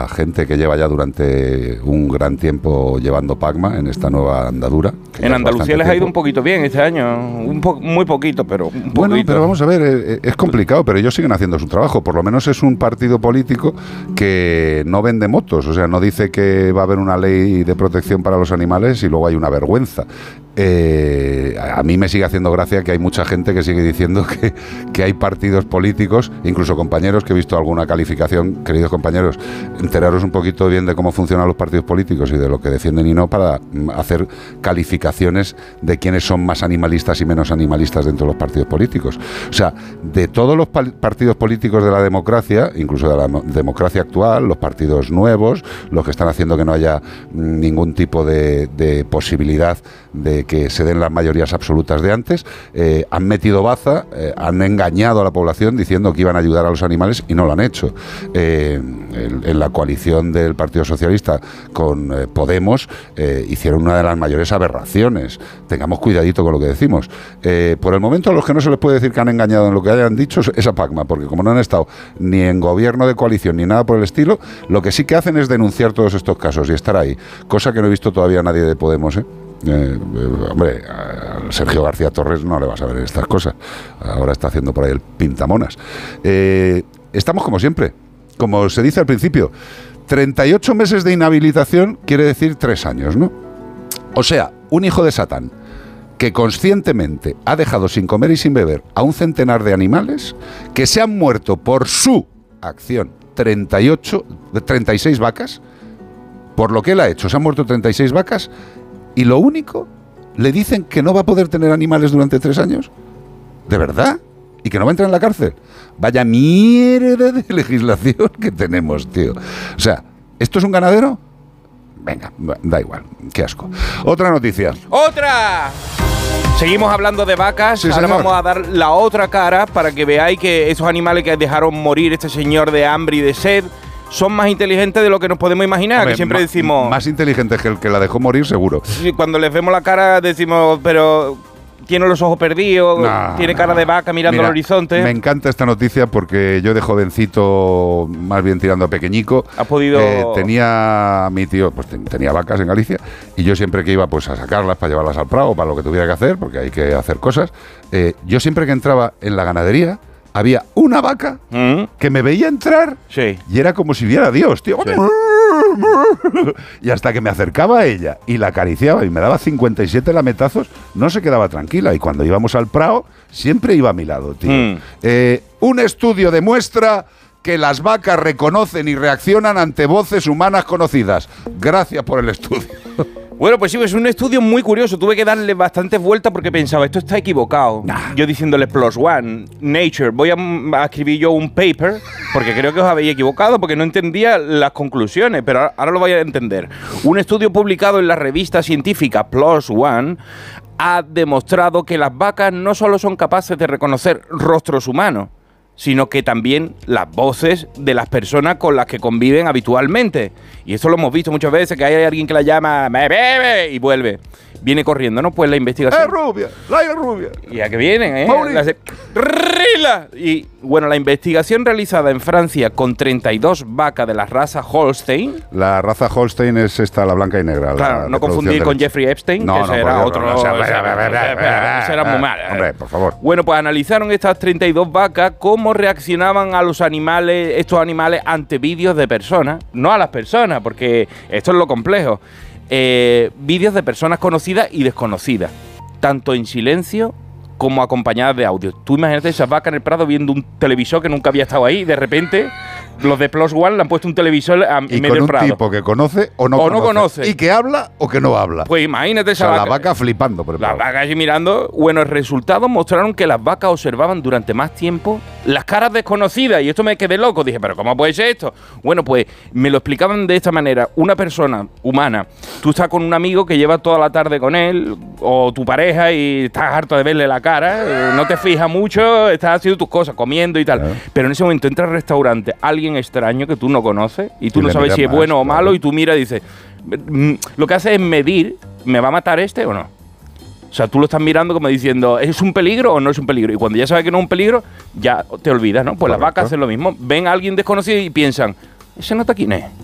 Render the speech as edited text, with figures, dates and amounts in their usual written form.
la gente que lleva ya durante un gran tiempo llevando Pacma en esta nueva andadura. En Andalucía les ha ido un poquito bien este año, muy poquito, pero un poquito. Bueno, pero vamos a ver, es complicado, pero ellos siguen haciendo su trabajo. Por lo menos es un partido político que no vende motos, o sea, no dice que va a haber una ley de protección para los animales y luego hay una vergüenza. A mí me sigue haciendo gracia que hay mucha gente que sigue diciendo que hay partidos políticos, incluso compañeros que he visto alguna calificación, queridos compañeros, enteraros un poquito bien de cómo funcionan los partidos políticos y de lo que defienden y no, para hacer calificaciones de quiénes son más animalistas y menos animalistas dentro de los partidos políticos. O sea, de todos los partidos políticos de la democracia, incluso de la democracia actual, los partidos nuevos, los que están haciendo que no haya ningún tipo de posibilidad de que se den las mayorías absolutas de antes, han metido baza, han engañado a la población diciendo que iban a ayudar a los animales y no lo han hecho. En la coalición del Partido Socialista con Podemos hicieron una de las mayores aberraciones. Tengamos cuidadito con lo que decimos. Por el momento, a los que no se les puede decir que han engañado en lo que hayan dicho es a Pacma, porque como no han estado ni en gobierno de coalición ni nada por el estilo, lo que sí que hacen es denunciar todos estos casos y estar ahí, cosa que no he visto todavía nadie de Podemos, hombre, a Sergio García Torres no le vas a ver estas cosas. Ahora está haciendo por ahí el pintamonas. Estamos como siempre, como se dice al principio, 38 meses de inhabilitación quiere decir 3 años, ¿no? O sea, un hijo de Satán que conscientemente ha dejado sin comer y sin beber a un centenar de animales que se han muerto por su acción 36 vacas, por lo que él ha hecho, se han muerto 36 vacas. Y lo único, le dicen que no va a poder tener animales durante 3 años. ¿De verdad? ¿Y que no va a entrar en la cárcel? Vaya mierda de legislación que tenemos, tío. O sea, ¿esto es un ganadero? Venga, da igual, qué asco. Otra noticia. ¡Otra! Seguimos hablando de vacas, sí, ahora señor. vamos a dar la otra cara para que veáis que esos animales que dejaron morir este señor de hambre y de sed son más inteligentes de lo que nos podemos imaginar. Hombre, que siempre decimos... Más inteligentes que el que la dejó morir, seguro. Sí, cuando les vemos la cara decimos, pero tiene los ojos perdidos, tiene cara de vaca mirando al horizonte. Me encanta esta noticia porque yo de jovencito, más bien tirando a pequeñico, ¿Has podido...? Tenía mi tío, pues tenía vacas en Galicia y yo siempre que iba pues a sacarlas para llevarlas al prado, para lo que tuviera que hacer, porque hay que hacer cosas, yo siempre que entraba en la ganadería había una vaca que me veía entrar y era como si viera a Dios, tío. Sí. Y hasta que me acercaba a ella y la acariciaba y me daba 57 lametazos, no se quedaba tranquila. Y cuando íbamos al prado, siempre iba a mi lado, tío. Un estudio demuestra que las vacas reconocen y reaccionan ante voces humanas conocidas. Gracias por el estudio. Bueno, pues sí, es un estudio muy curioso. Tuve que darle bastantes vueltas porque pensaba, esto está equivocado. Yo diciéndole +1, Nature, voy a escribir yo un paper porque creo que os habéis equivocado porque no entendía las conclusiones, pero ahora lo voy a entender. Un estudio publicado en la revista científica +1 ha demostrado que las vacas no solo son capaces de reconocer rostros humanos, sino que también las voces de las personas con las que conviven habitualmente. Y eso lo hemos visto muchas veces, que hay alguien que la llama "me bebe" y vuelve. Viene corriendo, ¿no? Pues la investigación... rubia! ¡La rubia! Y a que vienen, ¡Rila! Y bueno, la investigación realizada en Francia con 32 vacas de la raza Holstein... La raza Holstein es esta, la blanca y negra. Claro, no confundir con Jeffrey Epstein, que ese era otro... Ese era muy mal. Hombre, por favor. Bueno, pues analizaron estas 32 vacas, cómo reaccionaban a los animales, estos animales, ante vídeos de personas. No a las personas, porque esto es lo complejo. Vídeos de personas conocidas y desconocidas, tanto en silencio como acompañadas de audio. Tú imagínate esas vacas en el prado viendo un televisor que nunca había estado ahí y de repente los de +1 le han puesto un televisor en medio del prado. Y con un tipo que conoce o no conoce. Y que habla o que no habla. Pues imagínate esa vaca. La vaca flipando por el prado. La vaca allí mirando. Bueno, el resultado mostraron que las vacas observaban durante más tiempo las caras desconocidas. Y esto me quedé loco. Dije, ¿pero cómo puede ser esto? Bueno, pues me lo explicaban de esta manera. Una persona humana, tú estás con un amigo que lleva toda la tarde con él, o tu pareja, y estás harto de verle la cara, no te fijas mucho, estás haciendo tus cosas, comiendo y tal. Pero en ese momento entra al restaurante alguien extraño que tú no conoces y tú no sabes si es bueno o malo, y tú miras y dices, lo que hace es medir, ¿me va a matar este o no? O sea, tú lo estás mirando como diciendo, ¿es un peligro o no es un peligro? Y cuando ya sabes que no es un peligro, ya te olvidas, ¿no? Pues las vacas hacen lo mismo. Ven a alguien desconocido y piensan, ese no está quién es.